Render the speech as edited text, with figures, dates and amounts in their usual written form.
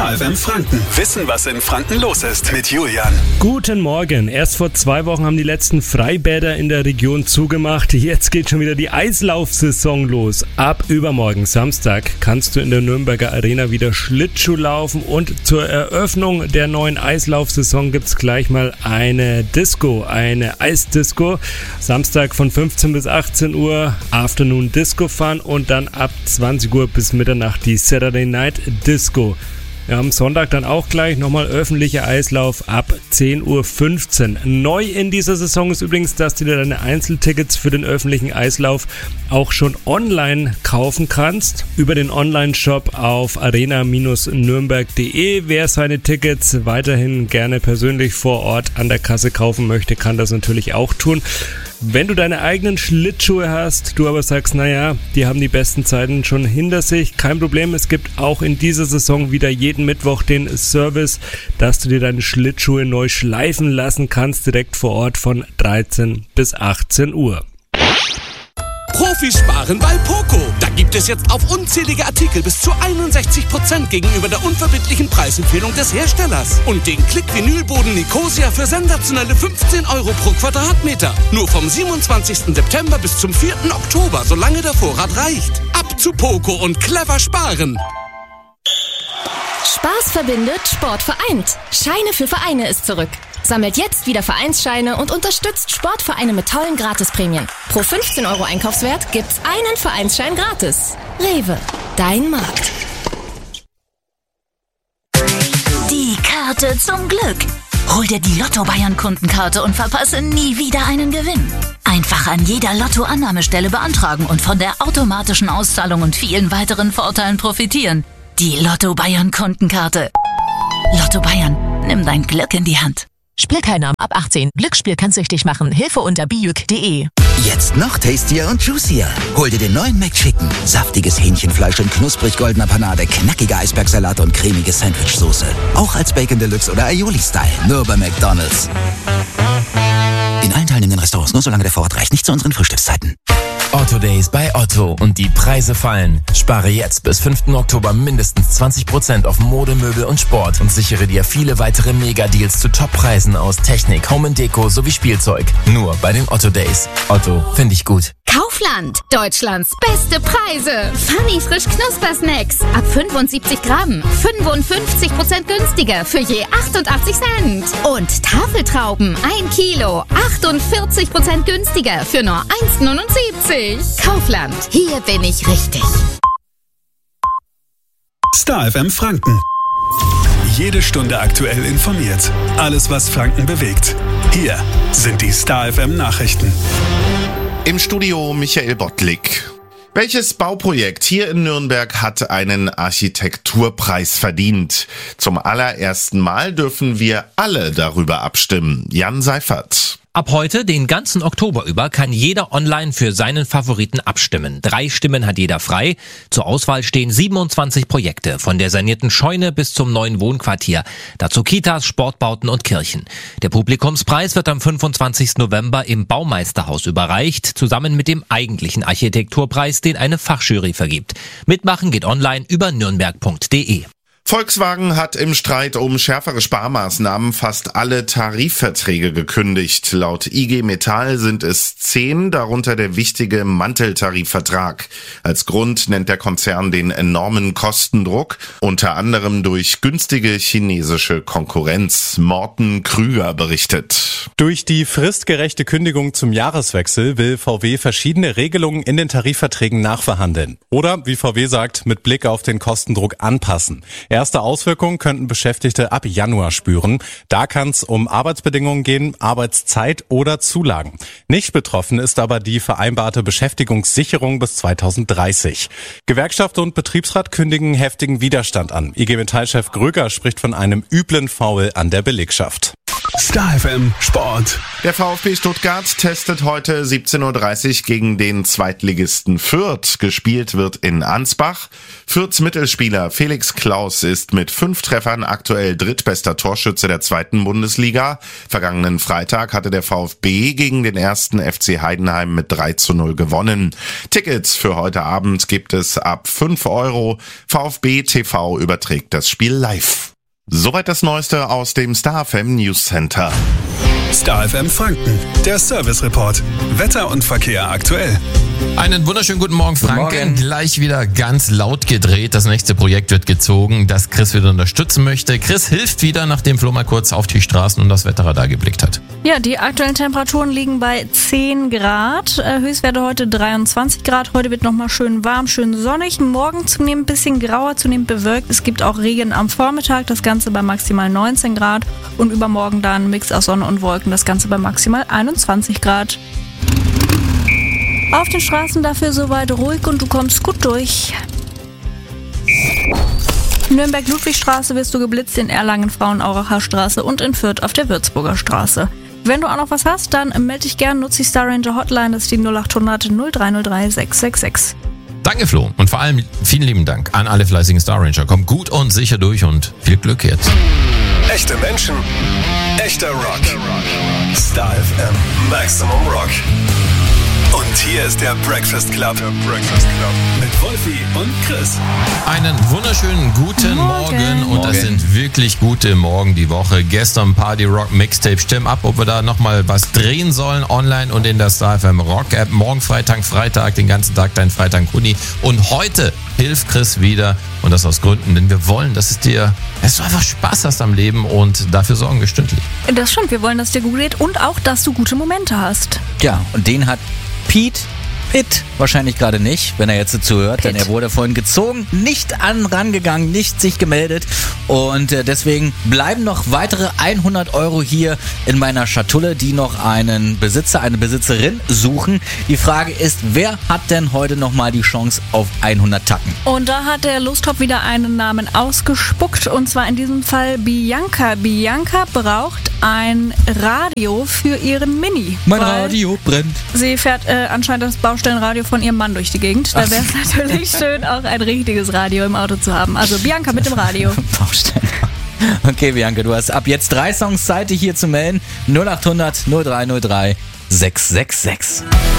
Star FM Franken. Wissen, was in Franken los ist mit Julian. Guten Morgen. Erst vor 2 Wochen haben die letzten Freibäder in der Region zugemacht. Jetzt geht schon wieder die Eislaufsaison los. Ab übermorgen Samstag kannst du in der Nürnberger Arena wieder Schlittschuh laufen und zur Eröffnung der neuen Eislaufsaison gibt's gleich mal eine Disco, eine Eisdisco. Samstag von 15 bis 18 Uhr Afternoon Disco Fun und dann ab 20 Uhr bis Mitternacht die Saturday Night Disco. Ja, am Sonntag dann auch gleich nochmal öffentlicher Eislauf ab 10.15 Uhr. Neu in dieser Saison ist übrigens, dass du dir deine Einzeltickets für den öffentlichen Eislauf auch schon online kaufen kannst. Über den Online-Shop auf arena-nürnberg.de. Wer seine Tickets weiterhin gerne persönlich vor Ort an der Kasse kaufen möchte, kann das natürlich auch tun. Wenn du deine eigenen Schlittschuhe hast, du aber sagst, naja, die haben die besten Zeiten schon hinter sich, kein Problem, es gibt auch in dieser Saison wieder jeden Mittwoch den Service, dass du dir deine Schlittschuhe neu schleifen lassen kannst, direkt vor Ort von 13 bis 18 Uhr. Profis sparen bei Poco. Da gibt es jetzt auf unzählige Artikel bis zu 61% gegenüber der unverbindlichen Preisempfehlung des Herstellers. Und den Klick-Vinylboden Nicosia für sensationelle 15 € pro Quadratmeter. Nur vom 27. September bis zum 4. Oktober, solange der Vorrat reicht. Ab zu Poco und clever sparen. Spaß verbindet, Sport vereint. Scheine für Vereine ist zurück. Sammelt jetzt wieder Vereinsscheine und unterstützt Sportvereine mit tollen Gratisprämien. Pro 15 € Einkaufswert gibt's einen Vereinsschein gratis. Rewe, dein Markt. Die Karte zum Glück. Hol dir die Lotto Bayern Kundenkarte und verpasse nie wieder einen Gewinn. Einfach an jeder Lotto-Annahmestelle beantragen und von der automatischen Auszahlung und vielen weiteren Vorteilen profitieren. Die Lotto Bayern Kundenkarte. Lotto Bayern, nimm dein Glück in die Hand. Spielkeiner ab 18. Glücksspiel kann süchtig machen. Hilfe unter bijuk.de. Jetzt noch tastier und juicier. Hol dir den neuen McChicken. Saftiges Hähnchenfleisch in knusprig goldener Panade, knackiger Eisbergsalat und cremige Sandwichsoße. Auch als Bacon Deluxe oder Aioli-Style. Nur bei McDonald's. In allen teilnehmenden Restaurants nur solange der Vorrat reicht. Nicht zu unseren Frühstückszeiten. Otto Days bei Otto und die Preise fallen. Spare jetzt bis 5. Oktober mindestens 20% auf Mode, Möbel und Sport und sichere dir viele weitere Mega-Deals zu Top-Preisen aus Technik, Home & Deko sowie Spielzeug. Nur bei den Otto Days. Otto, finde ich gut. Kaufland, Deutschlands beste Preise. Funny frisch Knuspersnacks ab 75 Gramm, 55% günstiger für je 88 Cent. Und Tafeltrauben 1 Kilo, 48% günstiger für nur 1,79. Kaufland, hier bin ich richtig. Star FM Franken. Jede Stunde aktuell informiert. Alles, was Franken bewegt. Hier sind die Star FM Nachrichten. Im Studio Michael Bottlik. Welches Bauprojekt hier in Nürnberg hat einen Architekturpreis verdient? Zum allerersten Mal dürfen wir alle darüber abstimmen. Jan Seifert. Ab heute, den ganzen Oktober über, kann jeder online für seinen Favoriten abstimmen. 3 Stimmen hat jeder frei. Zur Auswahl stehen 27 Projekte, von der sanierten Scheune bis zum neuen Wohnquartier. Dazu Kitas, Sportbauten und Kirchen. Der Publikumspreis wird am 25. November im Baumeisterhaus überreicht, zusammen mit dem eigentlichen Architekturpreis, den eine Fachjury vergibt. Mitmachen geht online über nürnberg.de. Volkswagen hat im Streit um schärfere Sparmaßnahmen fast alle Tarifverträge gekündigt. Laut IG Metall sind es 10, darunter der wichtige Manteltarifvertrag. Als Grund nennt der Konzern den enormen Kostendruck, unter anderem durch günstige chinesische Konkurrenz. Morten Krüger berichtet. Durch die fristgerechte Kündigung zum Jahreswechsel will VW verschiedene Regelungen in den Tarifverträgen nachverhandeln. Oder, wie VW sagt, mit Blick auf den Kostendruck anpassen. Erste Auswirkungen könnten Beschäftigte ab Januar spüren. Da kann es um Arbeitsbedingungen gehen, Arbeitszeit oder Zulagen. Nicht betroffen ist aber die vereinbarte Beschäftigungssicherung bis 2030. Gewerkschaft und Betriebsrat kündigen heftigen Widerstand an. IG Metall-Chef Gröger spricht von einem üblen Faul an der Belegschaft. Star FM Sport. Der VfB Stuttgart testet heute 17:30 Uhr gegen den Zweitligisten Fürth. Gespielt wird in Ansbach. Fürths Mittelspieler Felix Klaus ist mit 5 Treffern aktuell drittbester Torschütze der 2. Bundesliga. Vergangenen Freitag hatte der VfB gegen den 1. FC Heidenheim mit 3:0 gewonnen. Tickets für heute Abend gibt es ab 5 €. VfB TV überträgt das Spiel live. Soweit das Neueste aus dem Star FM News Center. Star FM Franken, der Service Report. Wetter und Verkehr aktuell. Einen wunderschönen guten Morgen, Franken. Gleich wieder ganz laut gedreht. Das nächste Projekt wird gezogen, das Chris wieder unterstützen möchte. Chris hilft wieder, nachdem Flo mal kurz auf die Straßen und das Wetterradar geblickt hat. Ja, die aktuellen Temperaturen liegen bei 10 Grad. Höchstwerte heute 23 Grad. Heute wird nochmal schön warm, schön sonnig. Morgen zunehmend ein bisschen grauer, zunehmend bewölkt. Es gibt auch Regen am Vormittag. Das Ganze bei maximal 19 Grad. Und übermorgen dann ein Mix aus Sonne und Wolken. Das Ganze bei maximal 21 Grad. Auf den Straßen dafür soweit ruhig und du kommst gut durch. Nürnberg-Ludwigstraße wirst du geblitzt, in Erlangen Frauenauracher Straße und in Fürth auf der Würzburger Straße. Wenn du auch noch was hast, dann melde dich gern, nutze die Star Ranger Hotline, das ist die 0800 0303 666. Danke, Flo. Und vor allem vielen lieben Dank an alle fleißigen Star Ranger. Kommt gut und sicher durch und viel Glück jetzt. Echte Menschen, echter Rock. Star FM Maximum Rock. Und hier ist der Breakfast Club. Mit Wolfi und Chris. Einen wunderschönen guten Morgen. Und das sind wirklich gute Morgen die Woche. Gestern Party Rock Mixtape. Stimm ab, ob wir da nochmal was drehen sollen online und in der Star FM Rock App. Morgen Freitag, den ganzen Tag dein Freitag-Kuni. Und heute hilft Chris wieder. Und das aus Gründen, denn wir wollen, dass du einfach Spaß hast am Leben und dafür sorgen wir stündlich. Das stimmt, wir wollen, dass dir gut geht und auch, dass du gute Momente hast. Ja, und den hat Pitt wahrscheinlich gerade nicht, wenn er jetzt zuhört, denn er wurde vorhin gezogen, nicht rangegangen, nicht sich gemeldet und deswegen bleiben noch weitere 100 € hier in meiner Schatulle, die noch einen Besitzer, eine Besitzerin suchen. Die Frage ist, wer hat denn heute nochmal die Chance auf 100 Tacken? Und da hat der Lostop wieder einen Namen ausgespuckt und zwar in diesem Fall Bianca. Bianca braucht ein Radio für ihren Mini. Mein Radio brennt. Sie fährt anscheinend das Baustellenradio von ihrem Mann durch die Gegend. Da wäre es natürlich schön, auch ein richtiges Radio im Auto zu haben. Also Bianca mit dem Radio. Baustellenradio. Okay, Bianca, du hast ab jetzt 3 Songs Zeit, dich hier zu melden. 0800 0303 666.